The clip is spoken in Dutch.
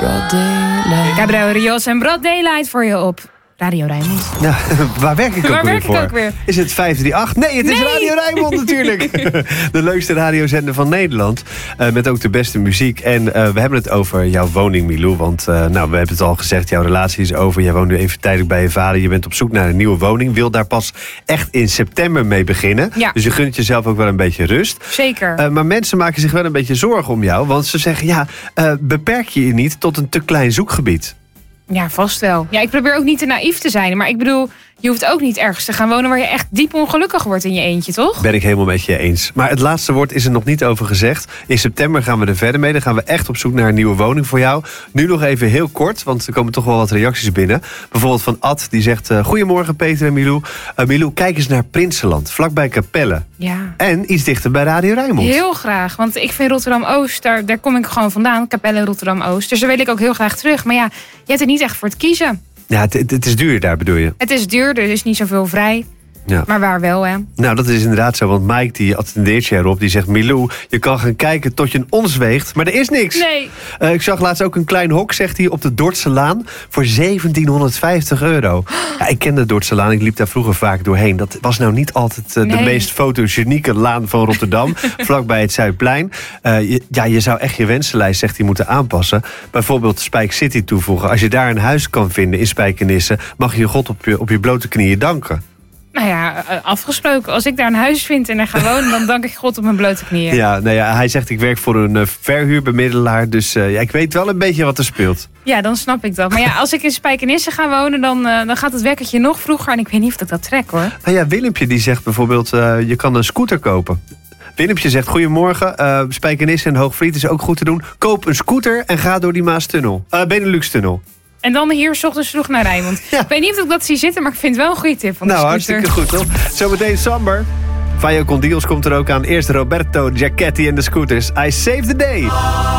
broad daylight. Gabriel Rios en Broad Daylight voor je op Radio Rijnmond. Ja, waar werk ik ook weer voor? Is het 538? Nee, het is Radio Rijnmond natuurlijk. De leukste radiozender van Nederland. Met ook de beste muziek. En we hebben het over jouw woning, Milou. Want we hebben het al gezegd, jouw relatie is over. Jij woont nu even tijdelijk bij je vader. Je bent op zoek naar een nieuwe woning. Wil daar pas echt in september mee beginnen. Ja. Dus je gunt jezelf ook wel een beetje rust. Zeker. Maar mensen maken zich wel een beetje zorgen om jou. Want ze zeggen, beperk je niet tot een te klein zoekgebied. Ja, vast wel. Ja, ik probeer ook niet te naïef te zijn. Maar ik bedoel, je hoeft ook niet ergens te gaan wonen waar je echt diep ongelukkig wordt in je eentje, toch? Ben ik helemaal met je eens. Maar het laatste woord is er nog niet over gezegd. In september gaan we er verder mee. Dan gaan we echt op zoek naar een nieuwe woning voor jou. Nu nog even heel kort, want er komen toch wel wat reacties binnen. Bijvoorbeeld van Ad, die zegt... Goedemorgen Peter en Milou. Milou, kijk eens naar Prinsenland, vlakbij Capelle. Ja. En iets dichter bij Radio Rijnmond. Heel graag, want ik vind Rotterdam-Oost, daar kom ik gewoon vandaan. Capelle Rotterdam-Oost. Dus daar wil ik ook heel graag terug. Maar ja, je hebt er niet echt voor te kiezen. Ja, het is duur daar, bedoel je? Het is duur, er is niet zoveel vrij. Ja. Maar waar wel, hè? Nou, dat is inderdaad zo. Want Mike, die attendeert je erop, die zegt... Milou, je kan gaan kijken tot je een ons weegt, maar er is niks. Nee. Ik zag laatst ook een klein hok, zegt hij, op de Dordtse Laan... voor €1750. Ja, ik ken de Dordtse Laan, ik liep daar vroeger vaak doorheen. Dat was nou niet altijd de meest fotogenieke laan van Rotterdam. Vlakbij het Zuidplein. Je zou echt je wensenlijst, zegt hij, moeten aanpassen. Bijvoorbeeld Spijk City toevoegen. Als je daar een huis kan vinden in Spijkenisse... mag je God op je blote knieën danken. Nou ja, afgesproken. Als ik daar een huis vind en daar ga wonen... dan dank ik God op mijn blote knieën. Ja, hij zegt ik werk voor een verhuurbemiddelaar. Dus ik weet wel een beetje wat er speelt. Ja, dan snap ik dat. Maar ja, als ik in Spijkenisse ga wonen... dan gaat het wekkertje nog vroeger. En ik weet niet of ik dat trek, hoor. Nou ja, Willempje die zegt bijvoorbeeld... je kan een scooter kopen. Willempje zegt, goedemorgen. Spijkenisse en Hoogvliet is ook goed te doen. Koop een scooter en ga door die Maastunnel. Benelux-tunnel. En dan hier 's ochtends vroeg naar Rijnmond. Ja. Ik weet niet of ik dat zie zitten, maar ik vind het wel een goede tip van de scooter. Hartstikke goed, toch? Zometeen Samber. Vajo Condios komt er ook aan. Eerst Roberto Giacchetti en de Scooters. I Save the Day.